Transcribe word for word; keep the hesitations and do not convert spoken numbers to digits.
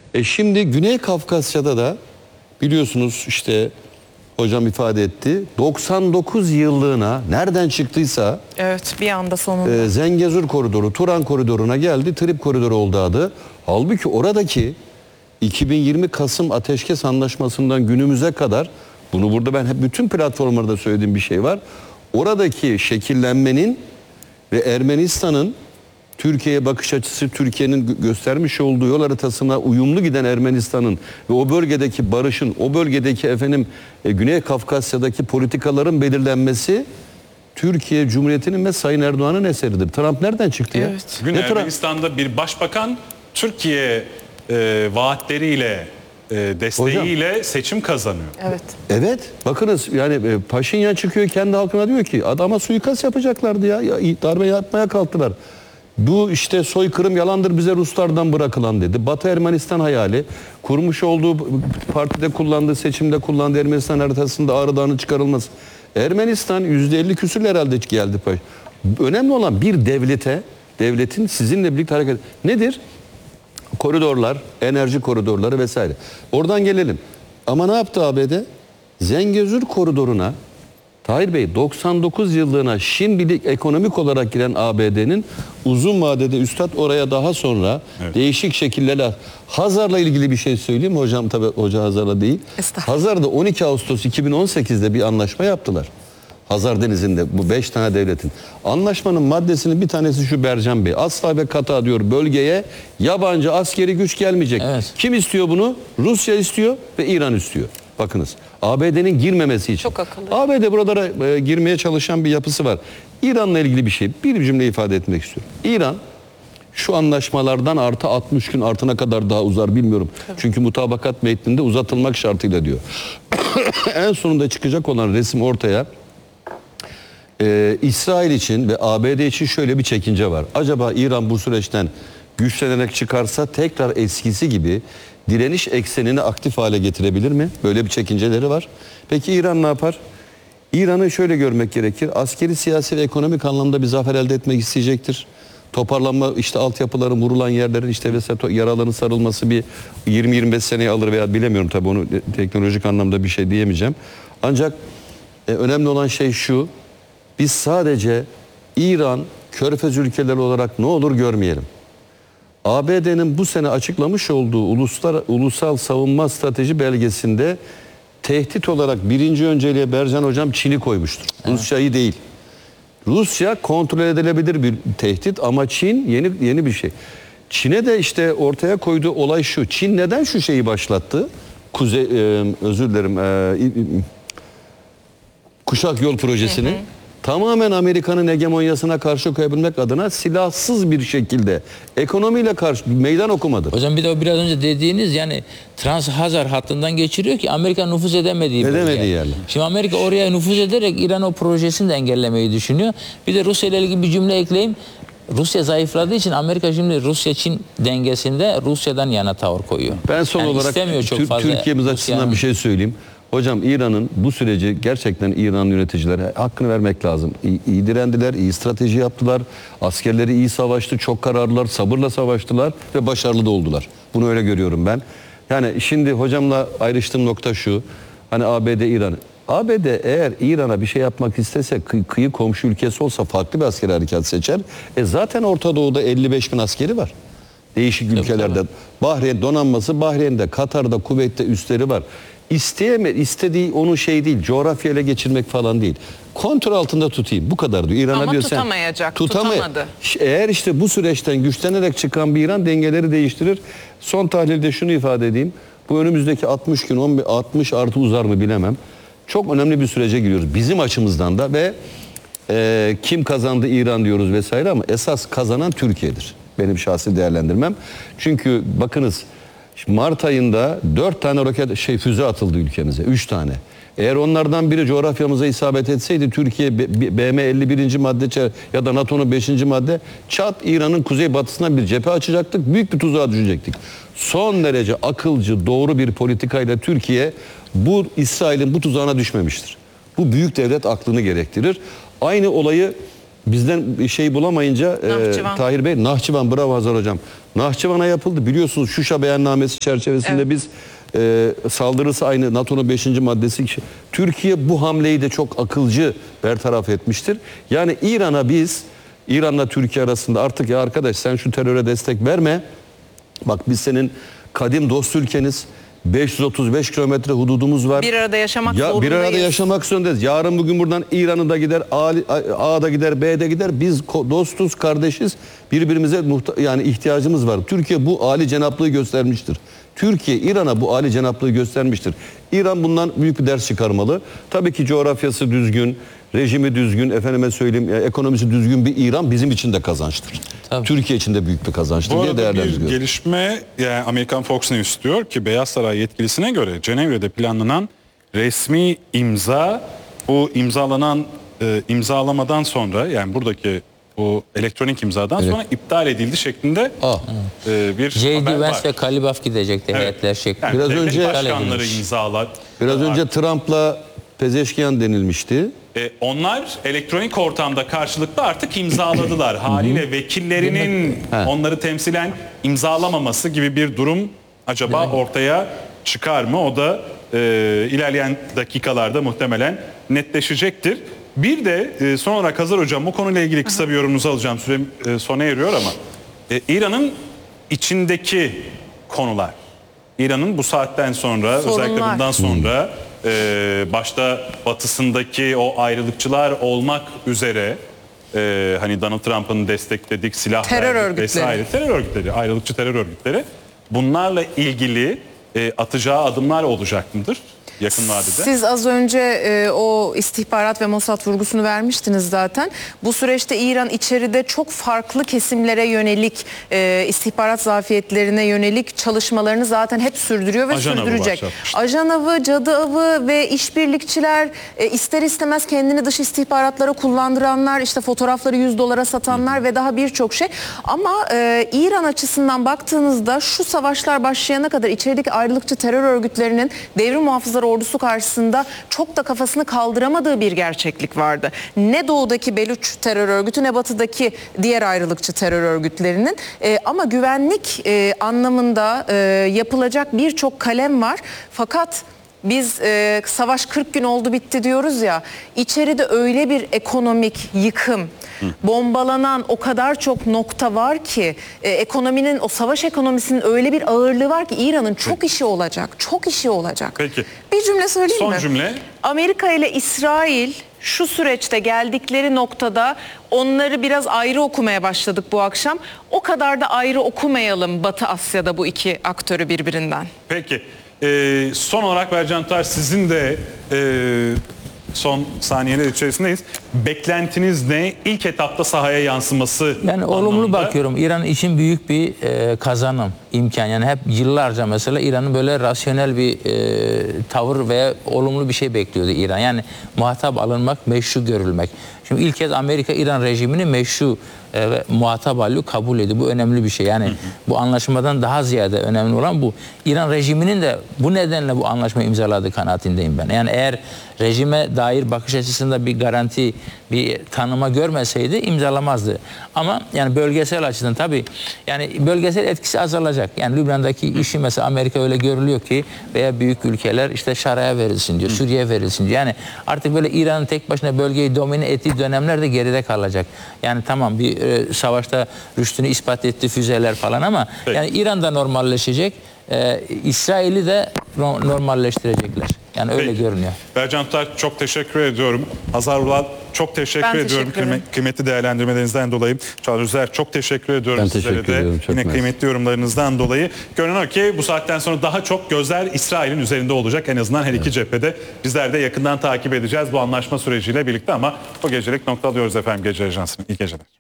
E şimdi Güney Kafkasya'da da biliyorsunuz işte hocam ifade etti. doksan dokuz yıllığına nereden çıktıysa Evet, bir anda sonunda. e, Zengezur Koridoru, Turan Koridoru'na geldi. Trip Koridoru oldu adı. Halbuki oradaki iki bin yirmi Kasım Ateşkes Anlaşması'ndan günümüze kadar, bunu burada ben hep bütün platformlarda söylediğim bir şey var. Oradaki şekillenmenin ve Ermenistan'ın Türkiye'ye bakış açısı, Türkiye'nin göstermiş olduğu yol haritasına uyumlu giden Ermenistan'ın ve o bölgedeki barışın, o bölgedeki efendim e, Güney Kafkasya'daki politikaların belirlenmesi Türkiye Cumhuriyeti'nin ve Sayın Erdoğan'ın eseridir. Trump nereden çıktı ya? Evet. Bugün Ne Trump? Ermenistan'da bir başbakan Türkiye e, vaatleriyle, e, desteğiyle Hocam, seçim kazanıyor. Evet. Evet. Bakınız yani e, Paşinyan çıkıyor kendi halkına diyor ki adama suikast yapacaklardı ya. ya darbe yapmaya kalktılar. Bu işte soykırım yalandır bize Ruslardan bırakılan dedi. Batı Ermenistan hayali kurmuş olduğu partide kullandığı, seçimde kullandığı Ermenistan haritasında Ağrı Dağı'nın çıkarılması. Ermenistan yüzde elli küsür herhalde geldi. Önemli olan bir devlete, devletin sizinle birlikte hareket. Nedir? Koridorlar, enerji koridorları vesaire. Oradan gelelim. Ama ne yaptı A B D? Zengezur koridoruna Tahir Bey doksan dokuz yıllığına şimdilik ekonomik olarak giren A B D'nin uzun vadede üstad oraya daha sonra evet. değişik şekillerle Hazar'la ilgili bir şey söyleyeyim mi hocam? Tabii hoca Hazar'la değil. Hazar'da on iki Ağustos iki bin on sekiz'de bir anlaşma yaptılar. Hazar Denizi'nde bu beş tane devletin. Anlaşmanın maddesinin bir tanesi şu Bercan Bey. Asla ve kata diyor bölgeye yabancı askeri güç gelmeyecek. Evet. Kim istiyor bunu? Rusya istiyor ve İran istiyor. Bakınız A B D'nin girmemesi için. Çok akıllı. A B D buralara e, girmeye çalışan bir yapısı var. İran'la ilgili bir şey. Bir cümle ifade etmek istiyorum. İran şu anlaşmalardan artı altmış gün artına kadar daha uzar bilmiyorum. Tabii. Çünkü mutabakat metninde uzatılmak şartıyla diyor. En sonunda çıkacak olan resim ortaya. Ee, İsrail için ve A B D için şöyle bir çekince var. Acaba İran bu süreçten güçlenerek çıkarsa tekrar eskisi gibi direniş eksenini aktif hale getirebilir mi? Böyle bir çekinceleri var. Peki İran ne yapar? İran'ı şöyle görmek gerekir. Askeri, siyasi ve ekonomik anlamda bir zafer elde etmek isteyecektir. Toparlanma, işte altyapıların, vurulan yerlerin işte vesaire yaraların sarılması bir yirmi yirmi beş seneye alır veya bilemiyorum tabii onu teknolojik anlamda bir şey diyemeyeceğim. Ancak e, önemli olan şey şu. Biz sadece İran, Körfez ülkeleri olarak ne olur görmeyelim. A B D'nin bu sene açıklamış olduğu uluslar, ulusal savunma strateji belgesinde tehdit olarak birinci önceliğe Bercan Hocam Çin'i koymuştur. Evet. Rusya'yı değil. Rusya kontrol edilebilir bir tehdit ama Çin yeni yeni bir şey. Çin'e de işte ortaya koyduğu olay şu. Çin neden şu şeyi başlattı? Kuzey, e, özür dilerim, e, Kuşak Yol Projesi'ni. Hı hı. Tamamen Amerika'nın hegemonyasına karşı koyabilmek adına silahsız bir şekilde ekonomiyle karşı meydan okumadı. Hocam bir de o biraz önce dediğiniz yani Trans-Hazar hattından geçiriyor ki Amerika nüfuz edemediği Edemediği yerler. Şimdi Amerika oraya nüfuz ederek İran o projesini de engellemeyi düşünüyor. Bir de Rusya ile ilgili bir cümle ekleyeyim. Rusya zayıfladığı için Amerika şimdi Rusya-Çin dengesinde Rusya'dan yana tavır koyuyor. Ben son yani olarak çok fazla Türkiye'miz açısından bir şey söyleyeyim. Hocam İran'ın bu süreci gerçekten İran yöneticileri hakkını vermek lazım. İyi, iyi direndiler, iyi strateji yaptılar. Askerleri iyi savaştı, çok kararlılar, sabırla savaştılar ve başarılı da oldular. Bunu öyle görüyorum ben. Yani şimdi hocamla ayrıştığım nokta şu. Hani A B D, İran. A B D eğer İran'a bir şey yapmak istese kı kıyı komşu ülkesi olsa farklı bir askeri harekat seçer. E zaten Orta Doğu'da elli beş bin askeri var. Değişik tabii, ülkelerde. Tabii. Bahreyn donanması Bahreyn'de, Katar'da, Kuveyt'te üsleri var. İsteyeme, istediği onun şey değil, coğrafyayla geçirmek falan değil. Kontrol altında tutayım. Bu kadar diyor. İran'a ama diyor tutamayacak, sen, tutamay tutamadı. Eğer işte bu süreçten güçlenerek çıkan bir İran dengeleri değiştirir. Son tahlilde şunu ifade edeyim. Bu önümüzdeki altmış gün, altmış artı uzar mı bilemem. Çok önemli bir sürece giriyoruz. Bizim açımızdan da ve e, kim kazandı İran diyoruz vesaire ama esas kazanan Türkiye'dir. Benim şahsi değerlendirmem. Çünkü bakınız Mart ayında dört tane roket şey füze atıldı ülkemize. üç tane. Eğer onlardan biri coğrafyamıza isabet etseydi Türkiye B M elli birinci madde ya da NATO'nun beşinci madde çat İran'ın kuzeybatısından bir cephe açacaktık. Büyük bir tuzağa düşecektik. Son derece akılcı, doğru bir politikayla Türkiye bu İsrail'in bu tuzağına düşmemiştir. Bu büyük devlet aklını gerektirir. Aynı olayı bizden şey bulamayınca e, Nahçıvan. Tahir Bey, Nahçıvan, bravo Hazar Hocam. Nahçıvan'a yapıldı. Biliyorsunuz Şuşa beyannamesi çerçevesinde Evet. biz e, saldırısı aynı NATO'nun beşinci maddesi. Türkiye bu hamleyi de çok akılcı bertaraf etmiştir. Yani İran'a biz, İran'la Türkiye arasında artık ya arkadaş sen şu teröre destek verme. Bak biz senin kadim dost ülkeniz. beş yüz otuz beş kilometre hududumuz var. Bir arada yaşamak ya, zorundayız. Bir arada yaşamak zorundayız. Yarın bugün buradan İran'ı da gider, A'da da gider, B'de gider. Biz dostuz, kardeşiz. Birbirimize muhta- yani ihtiyacımız var. Türkiye bu âli cenaplığı göstermiştir. Türkiye İran'a bu âli cenaplığı göstermiştir. İran bundan büyük bir ders çıkarmalı. Tabii ki coğrafyası düzgün, rejimi düzgün, efendime söyleyeyim, ekonomisi düzgün bir İran bizim için de kazançtır. Tabii. Türkiye için de büyük bir kazançtır Bu diye arada bir değerlendiriyorum. gelişme, yani Amerikan Fox News diyor ki Beyaz Saray yetkilisine göre Cenevre'de planlanan resmi imza, bu imzalanan e, imzalamadan sonra, yani buradaki bu elektronik imzadan sonra iptal edildi şeklinde Ah. e, bir J haber D var. Vance ve Kalibaf gidecekti Evet. heyetler şeklinde. Yani Biraz devlet önce- başkanları imzalar. Biraz önce Trump'la Pezeşkiyan denilmişti. E, onlar elektronik ortamda karşılıklı artık imzaladılar. Haliyle vekillerinin onları temsilen imzalamaması gibi bir durum acaba ortaya çıkar mı? O da e, ilerleyen dakikalarda muhtemelen netleşecektir. Bir de e, son olarak Hazar Hocam, bu konuyla ilgili kısa bir yorumunuzu alacağım. Sürem e, sona eriyor ama e, İran'ın içindeki konular, İran'ın bu saatten sonra, Sorunlar. özellikle bundan sonra e, başta batısındaki o ayrılıkçılar olmak üzere e, hani Donald Trump'ın destekledik silah Terör verdik örgütleri. vesaire, terör örgütleri, ayrılıkçı terör örgütleri, bunlarla ilgili e, atacağı adımlar olacak mıdır yakın vadede? Siz az önce e, o istihbarat ve Mossad vurgusunu vermiştiniz zaten. Bu süreçte İran içeride çok farklı kesimlere yönelik, e, istihbarat zafiyetlerine yönelik çalışmalarını zaten hep sürdürüyor ve Ajan avı sürdürecek. başlatmıştı. Ajan avı, cadı avı ve işbirlikçiler, e, ister istemez kendini dış istihbaratlara kullandıranlar, işte fotoğrafları yüz dolara satanlar ve daha birçok şey. Ama e, İran açısından baktığınızda şu savaşlar başlayana kadar içerideki ayrılıkçı terör örgütlerinin devrim muhafızları ordusu karşısında çok da kafasını kaldıramadığı bir gerçeklik vardı. Ne doğudaki Belüç terör örgütü ne batıdaki diğer ayrılıkçı terör örgütlerinin. E, ama güvenlik e, anlamında e, yapılacak birçok kalem var. Fakat biz e, savaş kırk gün oldu bitti diyoruz ya, içeride öyle bir ekonomik yıkım, bombalanan o kadar çok nokta var ki, e, ekonominin, o savaş ekonomisinin öyle bir ağırlığı var ki İran'ın çok işi olacak, çok işi olacak. Peki. Bir cümle söyleyeyim Son mi? cümle. Amerika ile İsrail şu süreçte geldikleri noktada onları biraz ayrı okumaya başladık bu akşam. O kadar da ayrı okumayalım Batı Asya'da bu iki aktörü birbirinden. Peki. Ee, son olarak Bercan Tutar, sizin de e, son saniyeler içerisindeyiz. Beklentiniz ne? İlk etapta sahaya yansıması Yani olumlu anlamında. bakıyorum. İran için büyük bir e, kazanım, imkan. Yani hep yıllarca mesela İran'ın böyle rasyonel bir e, tavır veya olumlu bir şey bekliyordu İran. Yani muhatap alınmak, meşru görülmek. Şimdi ilk kez Amerika İran rejimini meşru e, ve muhatap alıyor, kabul ediyor. Bu önemli bir şey. Yani hı hı. bu anlaşmadan daha ziyade önemli olan bu. İran rejiminin de bu nedenle bu anlaşmayı imzaladığı kanaatindeyim ben. Yani eğer rejime dair bakış açısında bir garanti, bir tanıma görmeseydi imzalamazdı. Ama yani bölgesel açıdan tabii yani bölgesel etkisi azalacak. Yani Lübnan'daki işi mesela Amerika öyle görülüyor ki veya büyük ülkeler işte Şara'ya verilsin diyor, Suriye verilsin diyor. Yani artık böyle İran'ın tek başına bölgeyi domine ettiği dönemler de geride kalacak. Yani tamam bir e, savaşta rüştünü ispat etti füzeler falan ama Peki. yani İran da normalleşecek. E, İsrail'i de no- normalleştirecekler. Yani öyle Peki. görünüyor. Bercan Tutar, çok teşekkür ediyorum. Hazar Ural, çok teşekkür Ben ediyorum teşekkür ederim. kıymet- kıymetli değerlendirmelerinizden dolayı. Çağrı Özer, çok teşekkür ediyorum Ben sizlere teşekkür de. ediyorum, çok Yine mersi. kıymetli yorumlarınızdan dolayı. Görünen o ki bu saatten sonra daha çok gözler İsrail'in üzerinde olacak. En azından her iki cephede. Bizler de yakından takip edeceğiz bu anlaşma süreciyle birlikte ama bu gecelik noktalıyoruz efendim Gece Ajansı'nın. İyi geceler.